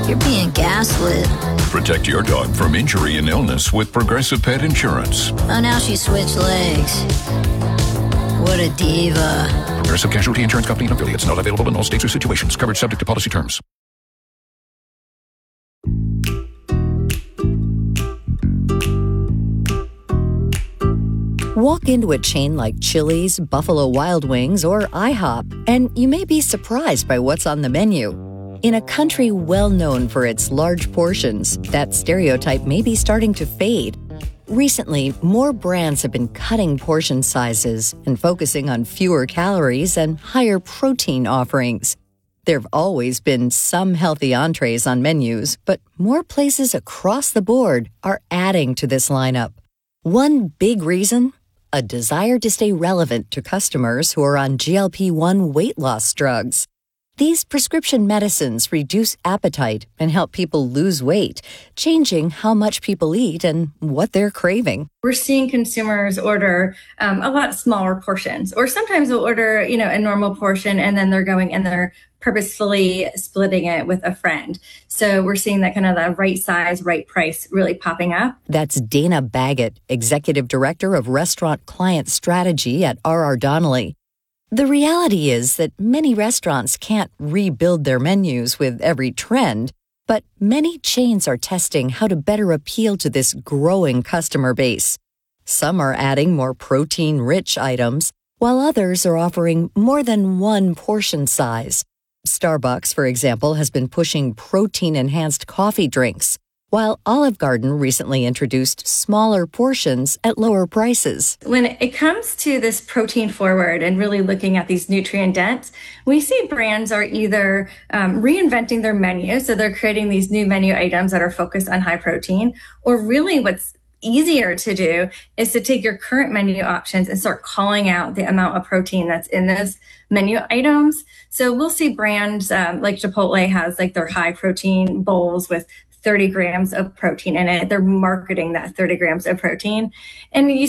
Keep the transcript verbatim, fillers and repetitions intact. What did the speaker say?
You're being gaslit. Protect your dog from injury and illness with Progressive Pet Insurance. Oh, now she switched legs. What a diva. Progressive Casualty Insurance Company and affiliates. Not available in all states or situations. Coverage subject to policy terms. Walk into a chain like Chili's, Buffalo Wild Wings, or IHOP, and you may be surprised by what's on the menu. In a country well known for its large portions, that stereotype may be starting to fade. Recently, more brands have been cutting portion sizes and focusing on fewer calories and higher protein offerings. There have always been some healthy entrees on menus, but more places across the board are adding to this lineup. One big reason? A desire to stay relevant to customers who are on G L P one weight loss drugs. These prescription medicines reduce appetite and help people lose weight, changing how much people eat and what they're craving. We're seeing consumers order um, a lot smaller portions, or sometimes they'll order, you know, a normal portion and then they're going and they're purposefully splitting it with a friend. So we're seeing that kind of the right size, right price really popping up. That's Dana Baggett, Executive Director of Restaurant Client Strategy at R R Donnelley. The reality is that many restaurants can't rebuild their menus with every trend, but many chains are testing how to better appeal to this growing customer base. Some are adding more protein-rich items, while others are offering more than one portion size. Starbucks, for example, has been pushing protein-enhanced coffee drinks, while Olive Garden recently introduced smaller portions at lower prices. When it comes to this protein forward and really looking at these nutrient dense, we see brands are either um, reinventing their menu, so they're creating these new menu items that are focused on high protein, or really what's easier to do is to take your current menu options and start calling out the amount of protein that's in those menu items. So we'll see brands um, like Chipotle has like their high protein bowls with thirty grams of protein in it. They're marketing that thirty grams of protein. And you